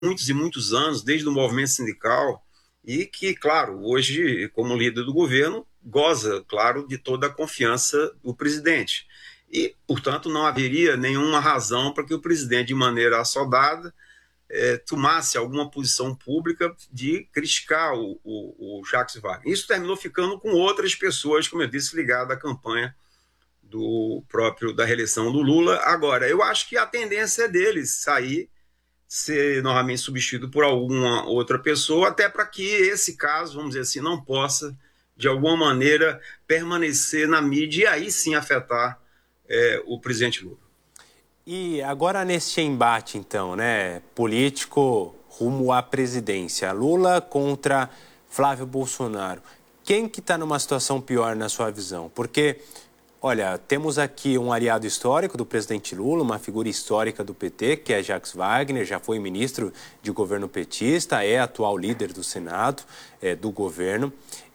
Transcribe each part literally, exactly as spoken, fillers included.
muitos e muitos anos, desde o movimento sindical, e que, claro, hoje, como líder do governo, goza, claro, de toda a confiança do presidente. E, portanto, não haveria nenhuma razão para que o presidente, de maneira assodada, é, tomasse alguma posição pública de criticar o, o, o Jacques Wagner. Isso terminou ficando com outras pessoas, como eu disse, ligadas à campanha do próprio da reeleição do Lula. Agora, eu acho que a tendência é deles sair, ser novamente substituído por alguma outra pessoa, até para que esse caso, vamos dizer assim, não possa, de alguma maneira, permanecer na mídia e aí sim afetar é, o presidente Lula. E agora neste embate, então, né, político rumo à presidência, Lula contra Flávio Bolsonaro, quem que está numa situação pior na sua visão? Porque, olha, temos aqui um aliado histórico do presidente Lula, uma figura histórica do P T, que é Jacques Wagner, já foi ministro de governo petista, é atual líder do Senado, é, do governo.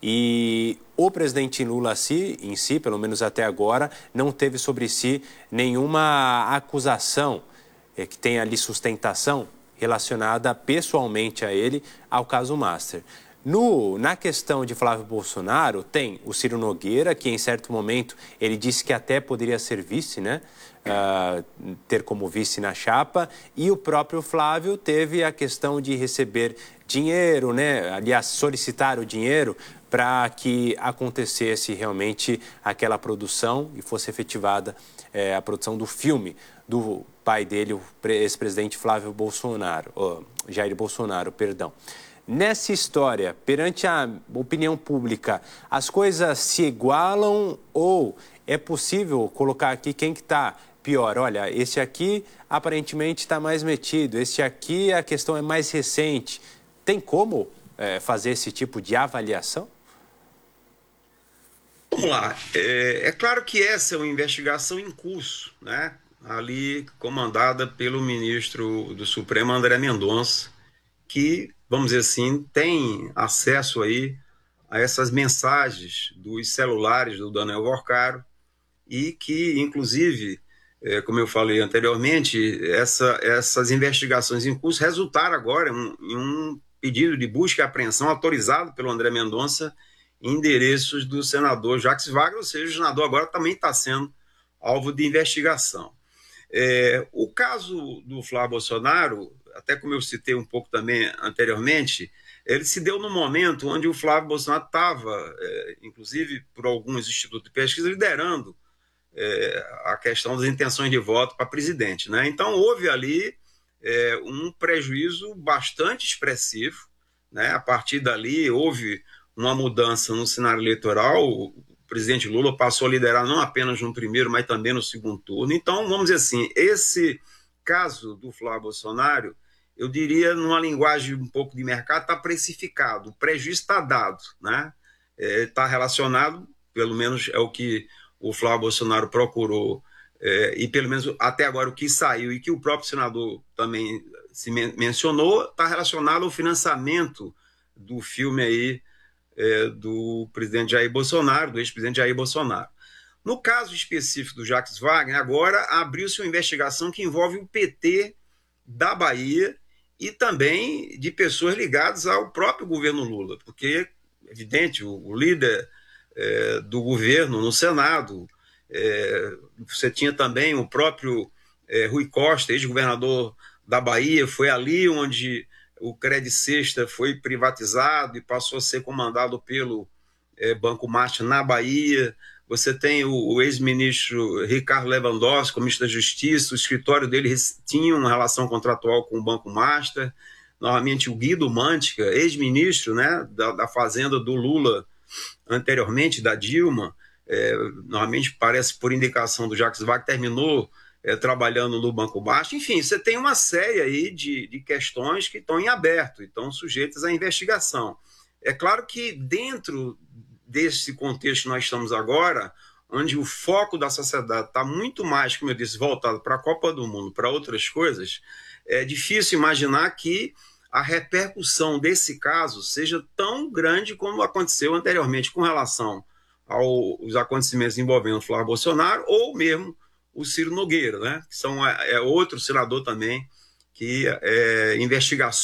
E o presidente Lula em si, pelo menos até agora, não teve sobre si nenhuma acusação é, que tenha ali sustentação relacionada pessoalmente a ele ao caso Master. No, na questão de Flávio Bolsonaro, tem o Ciro Nogueira, que em certo momento ele disse que até poderia ser vice, né? Uh, ter como vice na chapa, e o próprio Flávio teve a questão de receber dinheiro, né? Aliás, solicitar o dinheiro para que acontecesse realmente aquela produção e fosse efetivada é, a produção do filme do pai dele, o ex-presidente Flávio Bolsonaro, oh, Jair Bolsonaro, perdão. Nessa história, perante a opinião pública, as coisas se igualam ou é possível colocar aqui quem que está pior? Olha, esse aqui aparentemente está mais metido, esse aqui a questão é mais recente. Tem como é, fazer esse tipo de avaliação? Vamos lá. É, é claro que essa é uma investigação em curso, né? Ali comandada pelo ministro do Supremo, André Mendonça, que, vamos dizer assim, tem acesso aí a essas mensagens dos celulares do Daniel Vorcaro e que, inclusive, é, como eu falei anteriormente, essa, essas investigações em curso resultaram agora em, em um pedido de busca e apreensão autorizado pelo André Mendonça em endereços do senador Jacques Wagner, ou seja, o senador agora também está sendo alvo de investigação. É, o caso do Flávio Bolsonaro, até como eu citei um pouco também anteriormente, ele se deu no momento onde o Flávio Bolsonaro estava, é, inclusive por alguns institutos de pesquisa, liderando é, a questão das intenções de voto para presidente, né? Então houve ali é, um prejuízo bastante expressivo, né? A partir dali houve uma mudança no cenário eleitoral. O presidente Lula passou a liderar não apenas no primeiro, mas também no segundo turno. Então, vamos dizer assim, esse caso do Flávio Bolsonaro, eu diria, numa linguagem um pouco de mercado, está precificado, o prejuízo está dado, né? Está é, relacionado, pelo menos é o que o Flávio Bolsonaro procurou, é, e pelo menos até agora o que saiu e que o próprio senador também se men mencionou, está relacionado ao financiamento do filme aí, É, do presidente Jair Bolsonaro, do ex-presidente Jair Bolsonaro. No caso específico do Jacques Wagner, agora abriu-se uma investigação que envolve o P T da Bahia e também de pessoas ligadas ao próprio governo Lula, porque, evidente, o, o líder é, do governo no Senado, é, você tinha também o próprio é, Rui Costa, ex-governador da Bahia, foi ali onde o Credit Sexta foi privatizado e passou a ser comandado pelo é, Banco Master na Bahia. Você tem o, o ex-ministro Ricardo Lewandowski, como ministro da Justiça, o escritório dele tinha uma relação contratual com o Banco Master. Novamente, o Guido Mantega, ex-ministro, né, da, da Fazenda do Lula, anteriormente, da Dilma, é, normalmente parece por indicação do Jacques Wagner, terminou É, trabalhando no Banco Baixo. Enfim, você tem uma série aí de, de questões que estão em aberto, estão sujeitas à investigação. É claro que dentro desse contexto que nós estamos agora, onde o foco da sociedade está muito mais, como eu disse, voltado para a Copa do Mundo, para outras coisas, é difícil imaginar que a repercussão desse caso seja tão grande como aconteceu anteriormente com relação aos acontecimentos envolvendo Flávio Bolsonaro ou mesmo o Ciro Nogueira, né? Que são, é outro senador também que é, investigações